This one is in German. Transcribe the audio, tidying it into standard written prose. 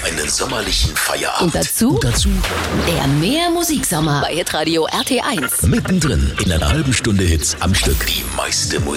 einen sommerlichen Feierabend. Und dazu der Mehr-Musiksommer bei Hitradio RT1. Mittendrin in einer halben Stunde Hits am Stück. Die meiste Musik.